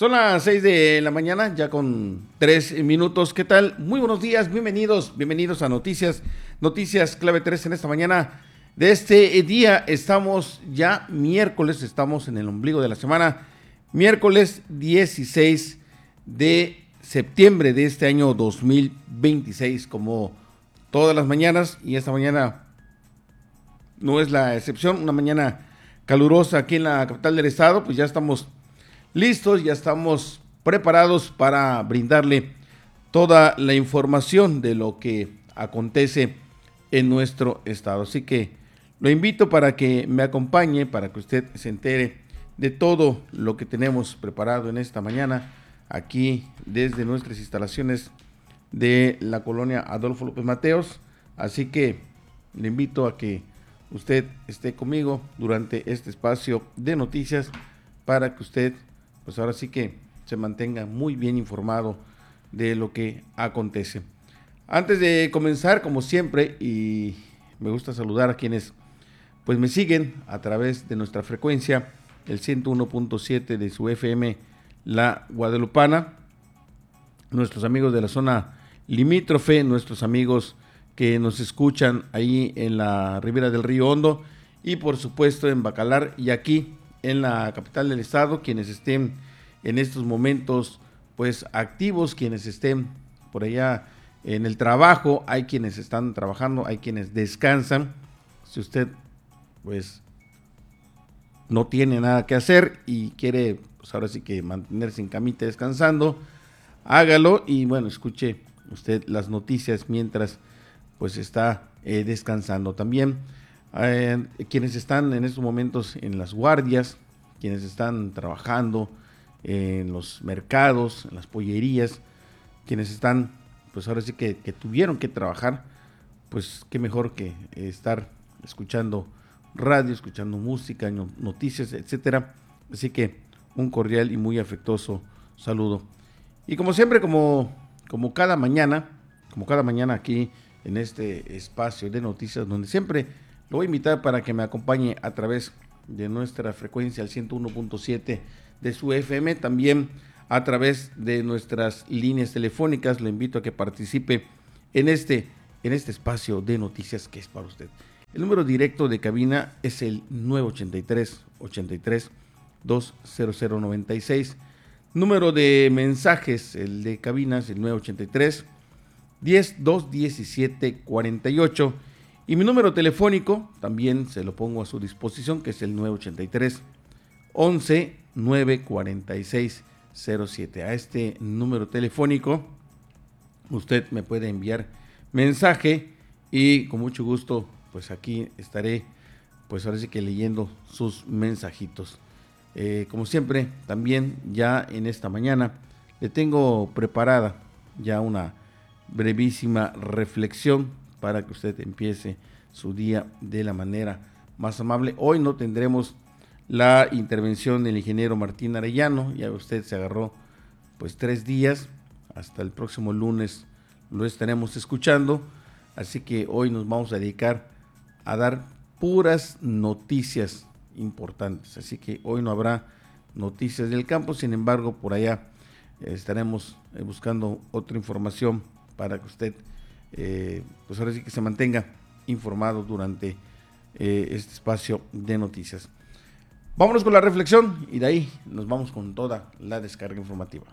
Son las 6 de la mañana, ya con 3 minutos. ¿Qué tal? Muy buenos días, bienvenidos a Noticias Clave 3 en esta mañana de este día. Estamos ya miércoles, estamos en el ombligo de la semana, miércoles 16 de septiembre de este año 2026, como todas las mañanas, y esta mañana no es la excepción, una mañana calurosa aquí en la capital del estado. Pues ya estamos listos, ya estamos preparados para brindarle toda la información de lo que acontece en nuestro estado. Así que lo invito para que me acompañe, para que usted se entere de todo lo que tenemos preparado en esta mañana, aquí desde nuestras instalaciones de la colonia Adolfo López Mateos. Así que le invito a que usted esté conmigo durante este espacio de noticias para que usted, pues ahora sí que se mantenga muy bien informado de lo que acontece. Antes de comenzar, como siempre, y me gusta saludar a quienes pues me siguen a través de nuestra frecuencia, el 101.7 de su FM, La Guadalupana, nuestros amigos de la zona limítrofe, nuestros amigos que nos escuchan ahí en la ribera del Río Hondo y por supuesto en Bacalar y aquí en la capital del estado, quienes estén en estos momentos pues activos, quienes estén por allá en el trabajo, hay quienes están trabajando, hay quienes descansan. Si usted pues no tiene nada que hacer y quiere pues ahora sí que mantenerse en camita descansando, hágalo y bueno, escuche usted las noticias mientras pues está descansando. También quienes están en estos momentos en las guardias, quienes están trabajando en los mercados, en las pollerías, quienes están, pues ahora sí que tuvieron que trabajar, pues qué mejor que estar escuchando radio, escuchando música, noticias, etcétera. Así que un cordial y muy afectuoso saludo. Y como siempre, como cada mañana aquí en este espacio de noticias, donde siempre lo voy a invitar para que me acompañe a través de nuestra frecuencia al 101.7 de su FM, también a través de nuestras líneas telefónicas. Le invito a que participe en este espacio de noticias que es para usted. El número directo de cabina es el 983-83-20096. Número de mensajes, el de cabina es el 983-10-217-48. Y mi número telefónico también se lo pongo a su disposición, que es el 983-11-946-07. A este número telefónico usted me puede enviar mensaje y con mucho gusto pues aquí estaré pues ahora sí que leyendo sus mensajitos. Como siempre, también ya en esta mañana le tengo preparada ya una brevísima reflexión para que usted empiece su día de la manera más amable. Hoy no tendremos la intervención del ingeniero Martín Arellano, ya usted se agarró pues 3 días, hasta el próximo lunes lo estaremos escuchando, así que hoy nos vamos a dedicar a dar puras noticias importantes, así que hoy no habrá noticias del campo. Sin embargo, por allá estaremos buscando otra información para que usted pues ahora sí que se mantenga informado durante este espacio de noticias. Vámonos con la reflexión y de ahí nos vamos con toda la descarga informativa.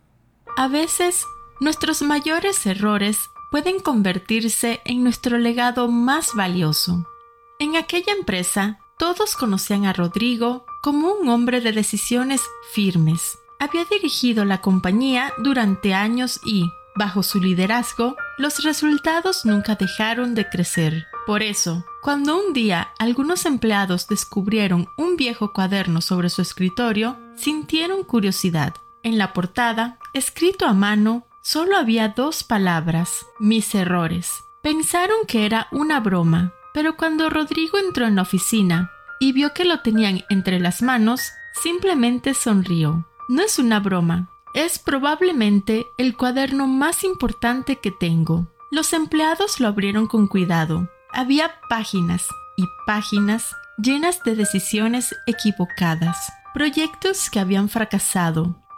A veces, nuestros mayores errores pueden convertirse en nuestro legado más valioso. En aquella empresa, todos conocían a Rodrigo como un hombre de decisiones firmes. Había dirigido la compañía durante años y, bajo su liderazgo, los resultados nunca dejaron de crecer. Por eso, cuando un día algunos empleados descubrieron un viejo cuaderno sobre su escritorio, sintieron curiosidad. En la portada, escrito a mano, solo había 2 palabras: mis errores. Pensaron que era una broma, pero cuando Rodrigo entró en la oficina y vio que lo tenían entre las manos, simplemente sonrió. No es una broma. Es probablemente el cuaderno más importante que tengo. Los empleados lo abrieron con cuidado. Había páginas y páginas llenas de decisiones equivocadas, proyectos que habían fracasado,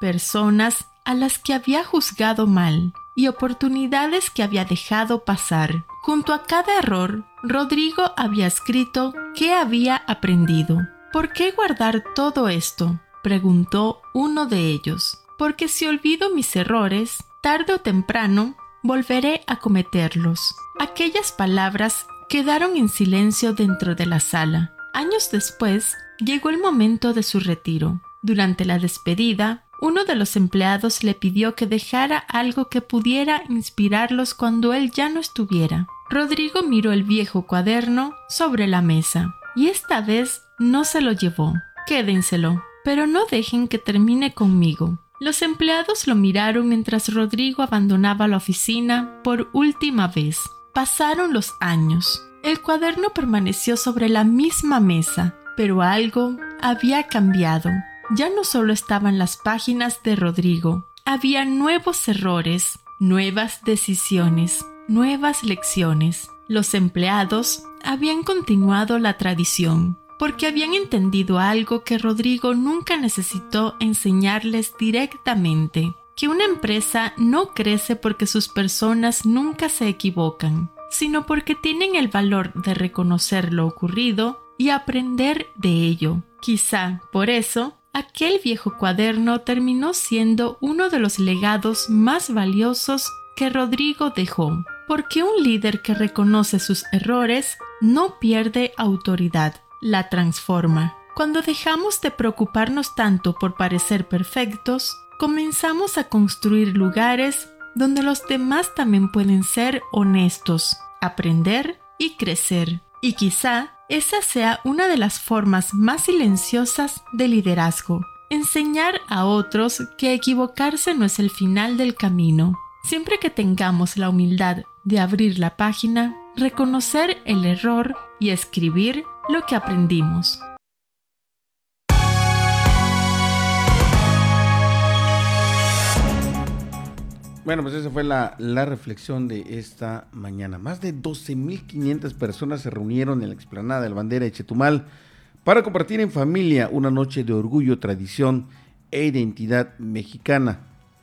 personas a las que había juzgado mal y oportunidades que había dejado pasar. Junto a cada error, Rodrigo había escrito qué había aprendido. ¿Por qué guardar todo esto?, preguntó uno de ellos. Porque si olvido mis errores, tarde o temprano volveré a cometerlos. Aquellas palabras quedaron en silencio dentro de la sala. Años después, llegó el momento de su retiro. Durante la despedida, uno de los empleados le pidió que dejara algo que pudiera inspirarlos cuando él ya no estuviera. Rodrigo miró el viejo cuaderno sobre la mesa y esta vez no se lo llevó. Quédenselo, pero no dejen que termine conmigo. Los empleados lo miraron mientras Rodrigo abandonaba la oficina por última vez. Pasaron los años. El cuaderno permaneció sobre la misma mesa, pero algo había cambiado. Ya no solo estaban las páginas de Rodrigo, había nuevos errores, nuevas decisiones, nuevas lecciones. Los empleados habían continuado la tradición, porque habían entendido algo que Rodrigo nunca necesitó enseñarles directamente, que una empresa no crece porque sus personas nunca se equivocan, sino porque tienen el valor de reconocer lo ocurrido y aprender de ello. Quizá por eso, aquel viejo cuaderno terminó siendo uno de los legados más valiosos que Rodrigo dejó, porque un líder que reconoce sus errores no pierde autoridad, la transforma. Cuando dejamos de preocuparnos tanto por parecer perfectos, comenzamos a construir lugares donde los demás también pueden ser honestos, aprender y crecer. Y quizá esa sea una de las formas más silenciosas de liderazgo. Enseñar a otros que equivocarse no es el final del camino. Siempre que tengamos la humildad de abrir la página, reconocer el error y escribir lo que aprendimos. Bueno, pues esa fue la reflexión de esta mañana. Más de 12,500 personas se reunieron en la explanada de la Bandera de Chetumal para compartir en familia una noche de orgullo, tradición e identidad mexicana.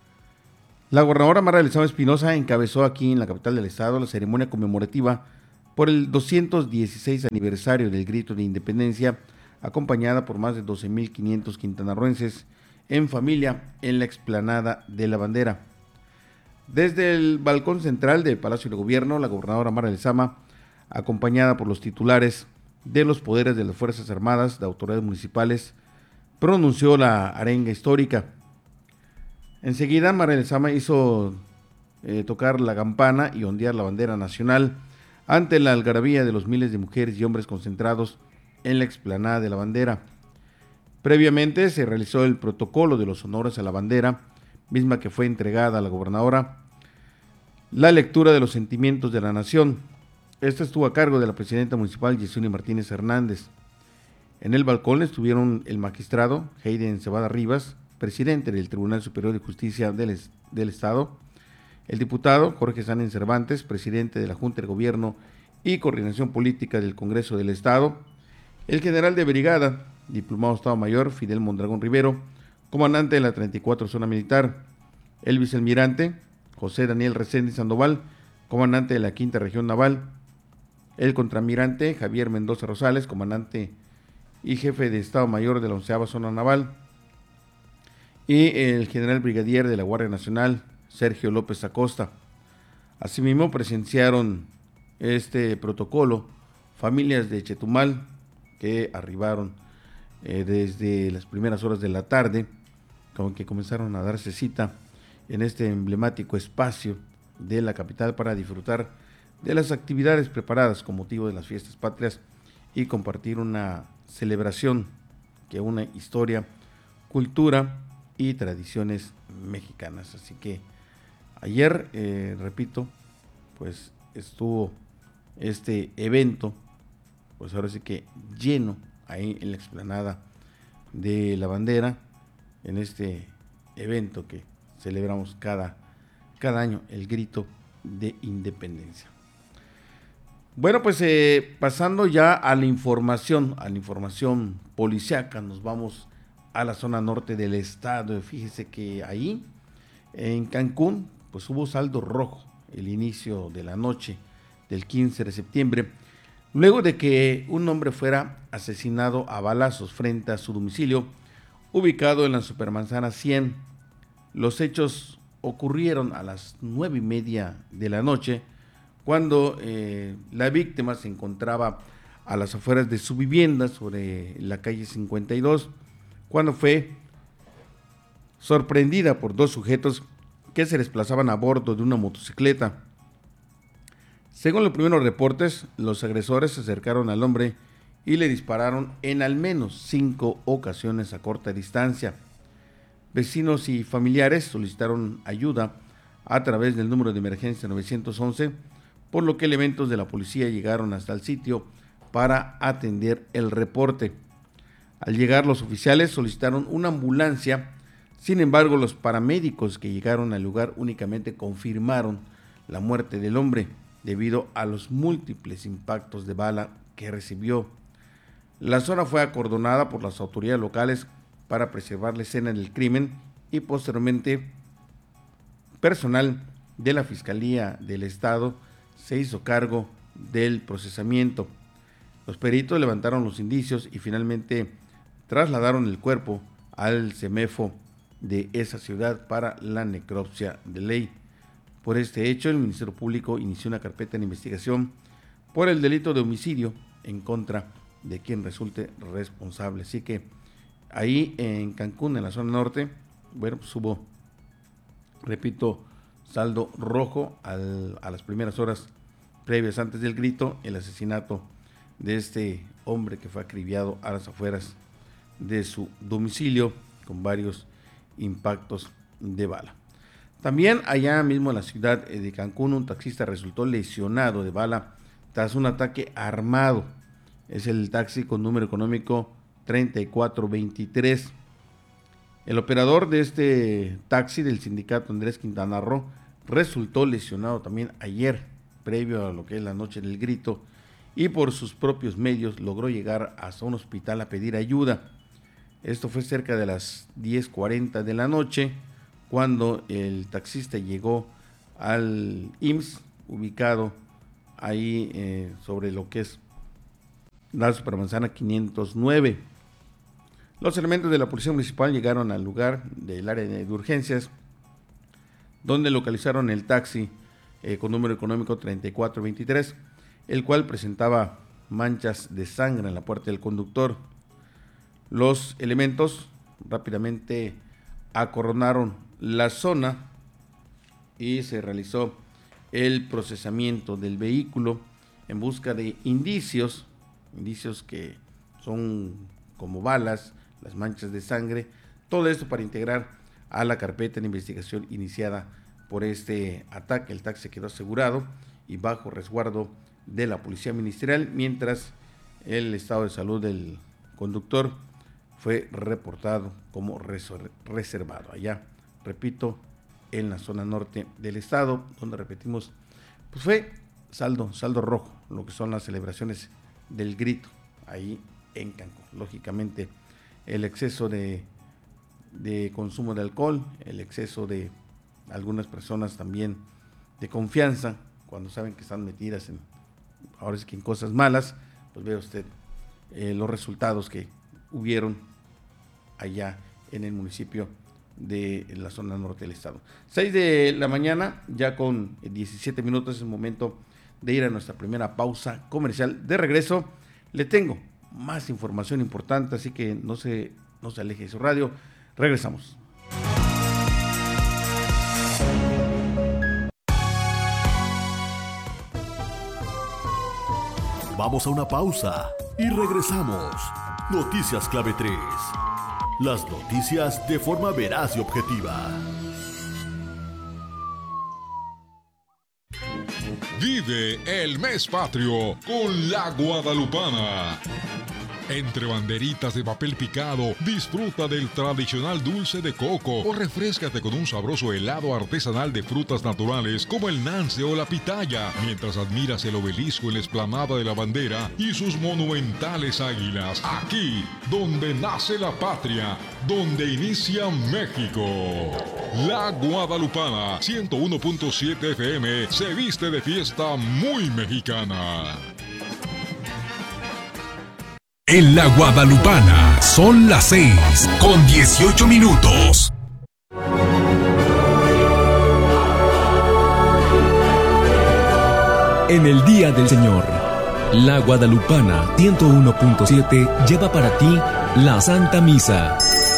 La gobernadora Mara Lezama Espinosa encabezó aquí en la capital del estado la ceremonia conmemorativa por el 216 aniversario del Grito de Independencia, acompañada por más de 12,500 quintanarroenses en familia en la explanada de la Bandera. Desde el balcón central del Palacio de Gobierno, la gobernadora Mara Lezama, acompañada por los titulares de los poderes de las Fuerzas Armadas, de autoridades municipales, pronunció la arenga histórica. Enseguida, Mara Lezama hizo tocar la campana y ondear la bandera nacional ante la algarabía de los miles de mujeres y hombres concentrados en la explanada de la Bandera. Previamente se realizó el protocolo de los honores a la bandera, misma que fue entregada a la gobernadora, la lectura de los sentimientos de la nación. Esta estuvo a cargo de la presidenta municipal Yesenia Martínez Hernández. En el balcón estuvieron el magistrado Hayden Cebada Rivas, presidente del Tribunal Superior de Justicia del Estado, el diputado Jorge Sáenz Cervantes, presidente de la Junta de Gobierno y Coordinación Política del Congreso del Estado, el general de brigada, diplomado Estado Mayor Fidel Mondragón Rivero, comandante de la 34 Zona Militar, el vicealmirante José Daniel Reséndiz Sandoval, comandante de la 5ª Región Naval, el contraalmirante Javier Mendoza Rosales, comandante y jefe de Estado Mayor de la 11ª Zona Naval, y el general brigadier de la Guardia Nacional, Sergio López Acosta. Asimismo, presenciaron este protocolo familias de Chetumal que arribaron desde las primeras horas de la tarde, con que comenzaron a darse cita en este emblemático espacio de la capital para disfrutar de las actividades preparadas con motivo de las fiestas patrias y compartir una celebración que une historia, cultura y tradiciones mexicanas. Así que ayer, repito, pues estuvo este evento, pues ahora sí que lleno ahí en la explanada de la Bandera, en este evento que celebramos cada año, el Grito de Independencia. Bueno, pues pasando ya a la información policiaca, nos vamos a la zona norte del estado. Fíjese que ahí, en Cancún, pues hubo saldo rojo el inicio de la noche del 15 de septiembre, luego de que un hombre fuera asesinado a balazos frente a su domicilio, ubicado en la Supermanzana 100. Los hechos ocurrieron a las 9:30 de la noche, cuando la víctima se encontraba a las afueras de su vivienda sobre la calle 52, cuando fue sorprendida por dos sujetos que se desplazaban a bordo de una motocicleta. Según los primeros reportes, los agresores se acercaron al hombre y le dispararon en al menos 5 ocasiones a corta distancia. Vecinos y familiares solicitaron ayuda a través del número de emergencia 911, por lo que elementos de la policía llegaron hasta el sitio para atender el reporte. Al llegar, los oficiales solicitaron una ambulancia. Sin embargo, los paramédicos que llegaron al lugar únicamente confirmaron la muerte del hombre debido a los múltiples impactos de bala que recibió. La zona fue acordonada por las autoridades locales para preservar la escena del crimen y posteriormente personal de la Fiscalía del Estado se hizo cargo del procesamiento. Los peritos levantaron los indicios y finalmente trasladaron el cuerpo al CEMEFO de esa ciudad para la necropsia de ley. Por este hecho, el Ministerio Público inició una carpeta de investigación por el delito de homicidio en contra de quien resulte responsable. Así que ahí en Cancún, en la zona norte, bueno, pues hubo, repito, saldo rojo a las primeras horas previas antes del grito, el asesinato de este hombre que fue acribillado a las afueras de su domicilio con varios impactos de bala. También allá mismo en la ciudad de Cancún, un taxista resultó lesionado de bala tras un ataque armado. Es el taxi con número económico 3423. El operador de este taxi del sindicato Andrés Quintana Roo resultó lesionado también ayer, previo a lo que es la noche del grito, y por sus propios medios logró llegar hasta un hospital a pedir ayuda. Esto fue cerca de las 10:40 de la noche, cuando el taxista llegó al IMSS, ubicado ahí sobre lo que es la Supermanzana 509. Los elementos de la Policía Municipal llegaron al lugar del área de urgencias, donde localizaron el taxi con número económico 3423, el cual presentaba manchas de sangre en la puerta del conductor. Los elementos rápidamente acordonaron la zona y se realizó el procesamiento del vehículo en busca de indicios que son como balas, las manchas de sangre, todo esto para integrar a la carpeta de investigación iniciada por este ataque. El taxi quedó asegurado y bajo resguardo de la Policía Ministerial, mientras el estado de salud del conductor fue reportado como reservado. Allá, repito, en la zona norte del estado, donde repetimos, pues fue saldo rojo, lo que son las celebraciones del grito, ahí en Cancún. Lógicamente, el exceso de consumo de alcohol, el exceso de algunas personas también de confianza, cuando saben que están metidas ahora es que en cosas malas, pues ve usted los resultados que hubieron allá en el municipio de la zona norte del estado. 6 de la mañana, ya con 17 minutos, es el momento de ir a nuestra primera pausa comercial. De regreso, le tengo más información importante, así que no se aleje de su radio. Regresamos. Vamos a una pausa y regresamos. Noticias Clave 3. Las noticias de forma veraz y objetiva. Vive el mes patrio con la Guadalupana. Entre banderitas de papel picado, disfruta del tradicional dulce de coco o refréscate con un sabroso helado artesanal de frutas naturales como el nance o la pitaya, mientras admiras el obelisco en la explanada de la bandera y sus monumentales águilas. Aquí, donde nace la patria, donde inicia México. La Guadalupana, 101.7 FM, se viste de fiesta muy mexicana. En la Guadalupana son las 6:18. En el Día del Señor, la Guadalupana 101.7 lleva para ti la Santa Misa.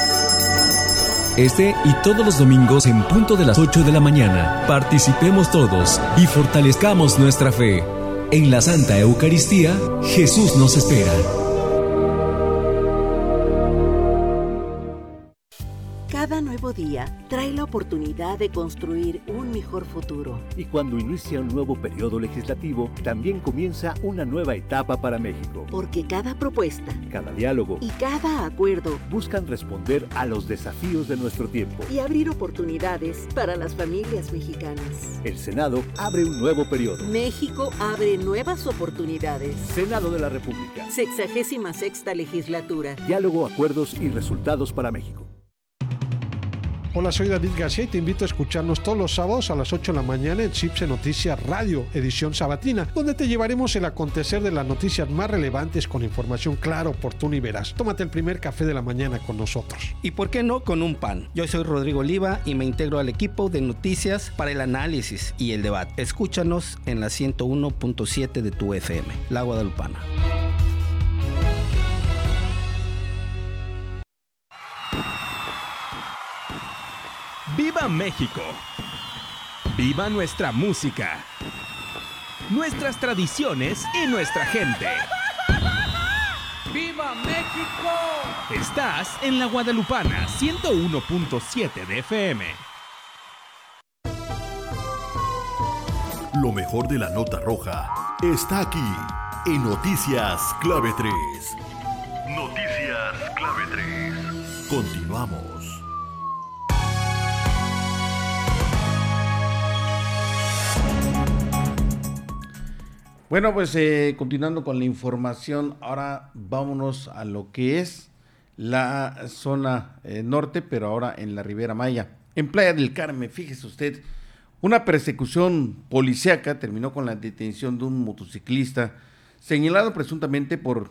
Este y todos los domingos en punto de las 8 de la mañana. Participemos todos y fortalezcamos nuestra fe. En la Santa Eucaristía, Jesús nos espera. Cada nuevo día trae la oportunidad de construir un mejor futuro. Y cuando inicia un nuevo periodo legislativo, también comienza una nueva etapa para México. Porque cada propuesta, cada diálogo y cada acuerdo buscan responder a los desafíos de nuestro tiempo y abrir oportunidades para las familias mexicanas. El Senado abre un nuevo periodo. México abre nuevas oportunidades. Senado de la República. 66ª legislatura. Diálogo, acuerdos y resultados para México. Hola, soy David García y te invito a escucharnos todos los sábados a las 8 de la mañana en CIPSE Noticias Radio, edición sabatina, donde te llevaremos el acontecer de las noticias más relevantes con información clara, oportuna y veraz. Tómate el primer café de la mañana con nosotros. ¿Y por qué no con un pan? Yo soy Rodrigo Oliva y me integro al equipo de noticias para el análisis y el debate. Escúchanos en la 101.7 de tu FM, La Guadalupana. ¡Viva México! ¡Viva nuestra música! Nuestras tradiciones y nuestra gente. ¡Viva México! Estás en la Guadalupana 101.7 de FM. Lo mejor de la nota roja está aquí en Noticias Clave 3. Noticias Clave 3. Continuamos. Bueno, pues continuando con la información, ahora vámonos a lo que es la zona norte, pero ahora en la Riviera Maya. En Playa del Carmen, fíjese usted, una persecución policíaca terminó con la detención de un motociclista señalado presuntamente por